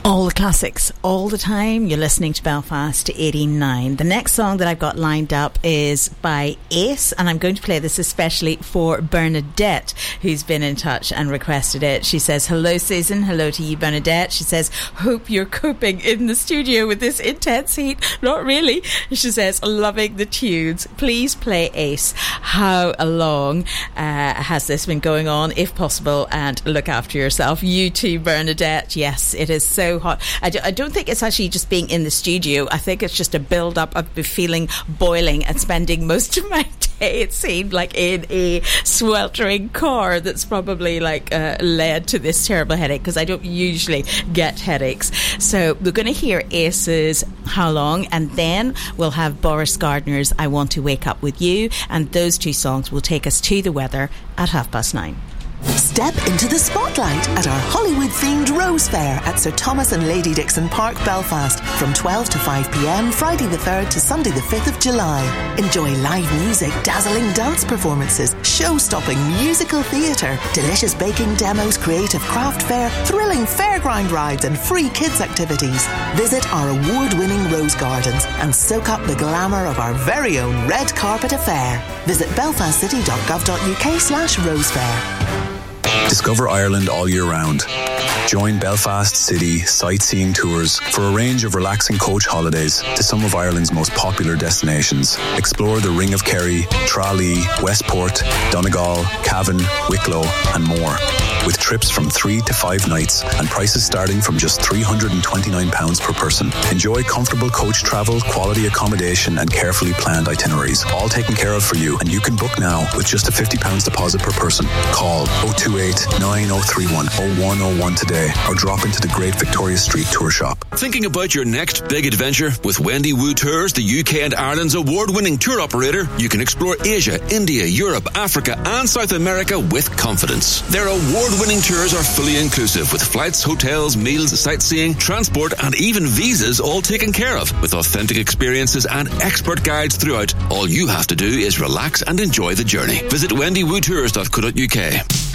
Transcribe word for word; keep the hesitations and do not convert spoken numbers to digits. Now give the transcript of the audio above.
All the classics, all the time. You're listening to Belfast eighty-nine. The next song that I've got lined up is by Ace, and I'm going to play this especially for Bernadette, who's been in touch and requested it. She says, hello Susan, hello to you Bernadette. She says, hope you're coping in the studio with this intense heat. Not really. She says, loving the tunes. Please play Ace. How long uh, has this been going on, if possible, and look after yourself. You too, Bernadette. Yes, it is so hot. I, do, I don't think it's actually just being in the studio. I think it's just a build up of the feeling boiling and spending most of my day, it seemed, like in a sweltering car. That's probably like uh, led to this terrible headache, because I don't usually get headaches. So we're going to hear Ace's How Long, and then we'll have Boris Gardner's I Want to Wake Up With You, and those two songs will take us to the weather at half past nine. Step into the spotlight at our Hollywood-themed Rose Fair at Sir Thomas and Lady Dixon Park, Belfast, from twelve to five p.m, Friday the third to Sunday the fifth of July. Enjoy live music, dazzling dance performances, show-stopping musical theatre, delicious baking demos, creative craft fair, thrilling fairground rides and free kids activities. Visit our award-winning Rose Gardens and soak up the glamour of our very own red carpet affair. Visit belfastcity.gov.uk slash Rose Fair. Discover Ireland all year round. Join Belfast City sightseeing tours for a range of relaxing coach holidays to some of Ireland's most popular destinations. Explore the Ring of Kerry, Tralee, Westport, Donegal, Cavan, Wicklow and more. With trips from three to five nights and prices starting from just three hundred twenty-nine pounds per person. Enjoy comfortable coach travel, quality accommodation and carefully planned itineraries. All taken care of for you, and you can book now with just a fifty pounds deposit per person. Call oh two eight, nine oh three one, oh one oh one today or drop into the Great Victoria Street Tour Shop. Thinking about your next big adventure? With Wendy Wu Tours, the U K and Ireland's award-winning tour operator, you can explore Asia, India, Europe, Africa and South America with confidence. Their award-winning tours are fully inclusive with flights, hotels, meals, sightseeing, transport and even visas all taken care of. With authentic experiences and expert guides throughout, all you have to do is relax and enjoy the journey. Visit wendy woo tours dot co dot uk.